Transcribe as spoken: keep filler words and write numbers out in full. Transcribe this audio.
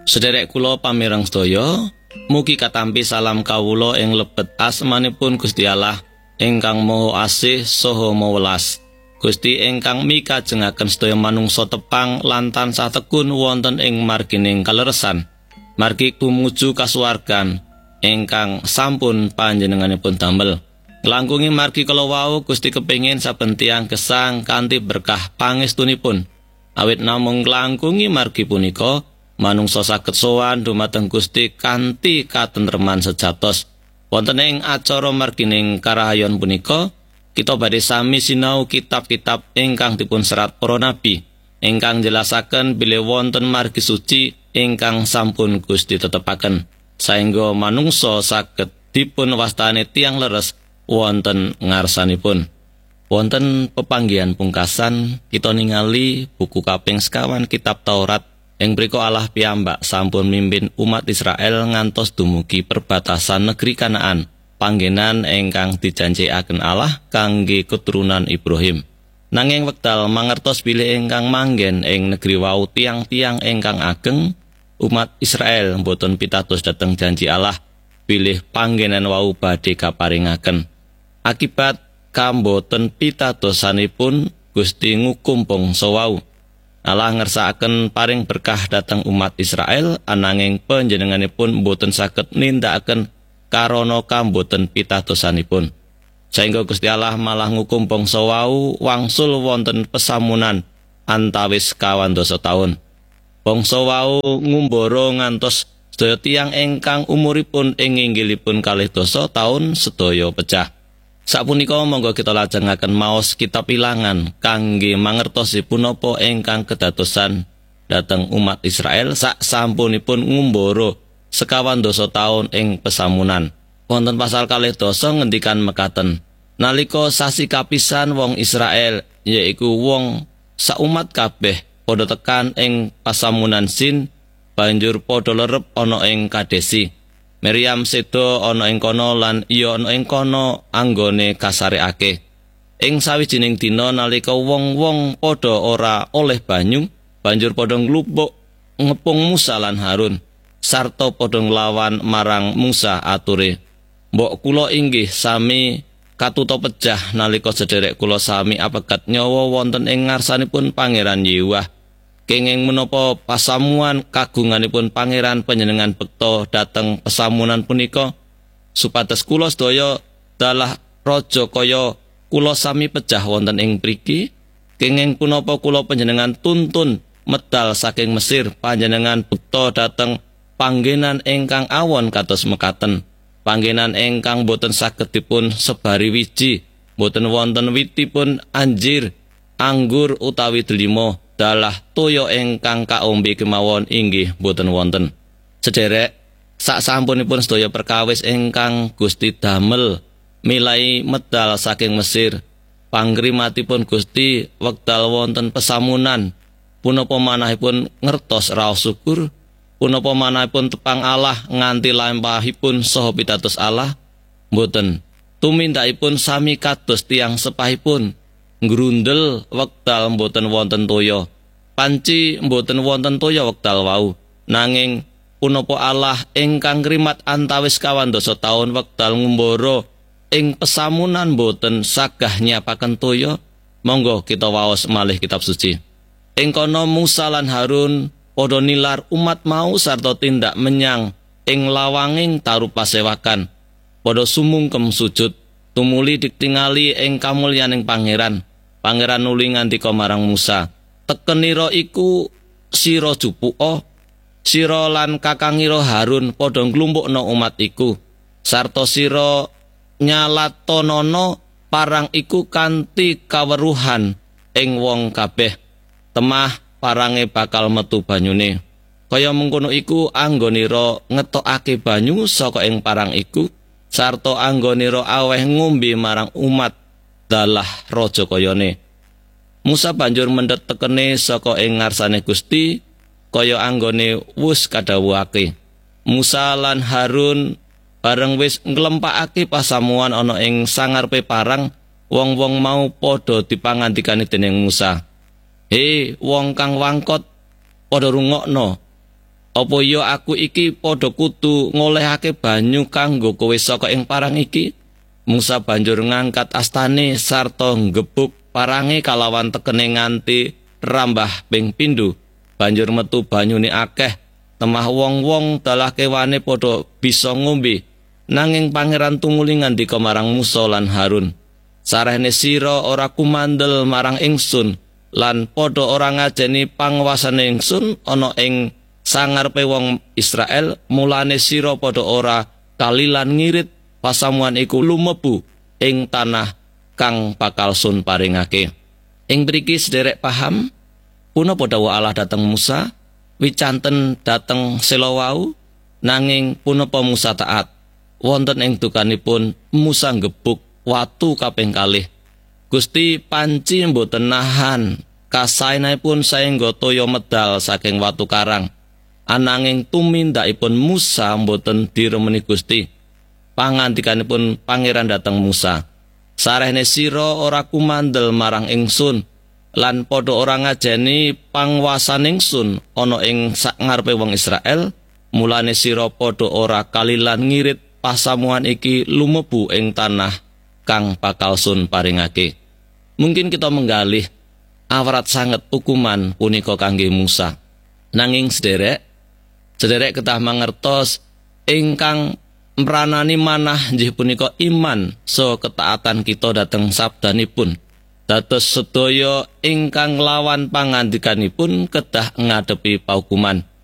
Sederek kula pamireng sedaya, mugi katampi salam kawula ing lebet asmanipun Gusti Allah ingkang Maha Asih saha Maha Welas. Gusti ingkang mikajengaken sedaya manungsa tepang lan tansah tekun wonten ing margining kaleresan. Margi tumuju kasuwargan ingkang sampun panjenenganipun damel. Langkungi margi kala wau Gusti kepingin saben tiyang gesang kanthi berkah pangestunipun. Awit namung langkungi margi punika manungsa saged sowan dumateng Gusti kanthi katentreman sejatos. Wonten ing acara margining karahayon punika, kita badhe sami sinau kitab-kitab ingkang dipun serat para nabi, ingkang jelasaken bilih wonten margi suci ingkang sampun Gusti tetepaken, saengga manungsa saged dipun wastani tiyang leres wonten ngarsanipun. Wonten pepanggihan pungkasan, kita ningali buku kaping sekawan kitab Taurat. Ing mriku Allah piyambak sampun mimpin umat Israel ngantos dumugi perbatasan negeri Kanaan, panggenan ingkang dijanjikaken Allah kangge keturunan Ibrahim. Nanging wekdal mangertos bilih ingkang manggen ing negeri wau tiang-tiang ingkang ageng, umat Israel boten pitados dhateng janji Allah bilih panggenan wau badhe kaparingaken. Akibat kamboten pitadosanipun Gusti ngukum bangsa wau. Allah ngersakaken paring berkah dhateng umat Israel, ananging panjenenganipun boten saged nindakaken karana kamboten pitadosanipun. Saengga Gusti Allah malah ngukum bangsa wau wangsul wonten pesamunan antawis kawan dasa taun. Bangsa wau ngumbara ngantos sedaya tiyang ingkang umuripun ing inggilipun kalih dasa taun sedaya pecah. Sapunika monggo kita lajengaken maos kitab Bilangan kangge mangertosi punapa ingkang kedadosan dhateng umat Israel sak sampunipun ngumbara sekawan dasa taun ing pesamunan. Wonten pasal kalih dasa ngendikan mekaten, nalika sasi kapisan wong Israel yaiku wong saumat kabeh padha tekan ing pasamunan Sin, banjur padha lerep ana ing Kadesi. Miriam sedo ana ing kono lan iya ana ing kono anggone kasareake. Ing sawijining dina nalika wong-wong padha ora oleh banyu, banjur padha nglumpuk ngepung Musa lan Harun, sarta padha nglawan marang Musa ature, "Mbok kula inggih sami katuta pejah nalika sederek kula sami apegat nyawa wonten ing ngarsanipun Pangeran Yehuwah. Kenging menapa pasamuan kagunganipun pangeran panjenengan bekta dhateng pesamunan punika, supados kula sedaya dalah raja kaya kula sami pejah wonten ing mriki? Kenging punapa kula panjenengan tuntun medal saking Mesir, panjenengan bekta dhateng panggenan ingkang awon kados mekaten, panggenan ingkang boten saged dipun sebari wiji, boten wonten witipun anjir, anggur utawi delima, dalah toya ingkang kaombe kemawon inggih boten wonten." Sederek, sak sampunipun sedaya perkawis ingkang Gusti damel milai medal saking Mesir, panggrimatipun Gusti wekdal wonten pesamunan, punapa manahipun ngertos raos syukur, punapa manahipun tepang Allah nganti lampahipun saha pitados Allah, mboten tumindakipun sami kados tiyang sepahipun, ngrundel wekdal mboten wonten toya. Panci mboten wonten toya wekdal wau, nanging punapa Allah ingkang ngrimat antawis kawan dasa taun wekdal ngumbara ing pesamunan boten sagah nyapaken toya. Monggo kita waos malih kitab suci. Ing kono Musa lan Harun padha nilar umat mau sarta tindak menyang ing lawanging tarup pasewakan, padha sumungkem sujud tumuli ditingali ing kamulyaning pangeran. Pangeran nuli ngandika marang Musa, "Tekenira iku sira jupuka, sira lan kakangira Harun padha nglumpukna umat iku, sarta sira nyalatonana parang iku kanthi kaweruhan ing wong kabeh. Temah parange bakal metu banyune. Kaya mengkono iku anggonira ngetokake banyu saka ing parang iku, sarta anggonira aweh ngombe marang umat dalah raja kayane." Musa banjur mendhet tekene saka ing ngarsane Gusti kaya anggone wus kadhawuhake. Musa lan Harun bareng wis nglempakake pasamuan ana ing sangarepe parang, wong-wong mau padha dipangandikani dening Musa, "He wong kang wangkot, padha rungokno. Apa ya aku iki padha kudu ngolehake banyu kanggo kowe saka ing parang iki? Musa banjur ngangkat astane sarta ngebuk parange kalawan tekene nganti rambah ping pindho. Banjur metu banyune akeh, temah wong-wong dalah kewane padha bisa ngombe. Nanging pangeran tumuli ngandika marang Musa lan Harun, "Sarehne sira ora kumandel marang ingsun lan padha ora ngajeni panguwasane ingsun ana ing sangarepe wong Israel, mulane sira padha ora kalilan ngirit pasamuan iku lumebu ing tanah kang bakal sun paringake." Ing mriki sederek paham punapa dawuh Allah dhateng Musa wicanten dhateng Sela wau, nanging punapa Musa taat. Wonten ing dukanipun Musa ngebuk watu kaping kalih. Gusti panci mboten nahan kasaenipun saengga toya medal saking watu karang. Ananging tumindakipun Musa mboten diremeni Gusti. Pangandikanipun pangeran dhateng Musa, "Sarehne sira ora kumandel marang ingsun lan padha ora ngajeni panguwasaning ingsun ana ing sakngarepe wong Israel, mulane sira padha ora kalilan ngirit pasamuan iki lumebu ing tanah kang bakal sun paringake." Mungkin kita menggalih awrat sanget hukuman punika kangge Musa. Nanging sederek, sederek kedah mangertos ingkang mranani manah inggih punika iman so ketaatan kita dhateng sabdanipun. Dados sedaya ingkang lawan pangandikanipun kedah ngadepi paukuman.